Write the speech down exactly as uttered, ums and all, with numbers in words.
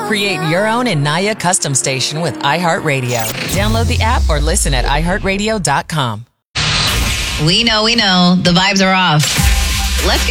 Create your own Inaya custom station with iHeartRadio. Download the app or listen at i heart radio dot com. We know, we know. The vibes are off. Let's get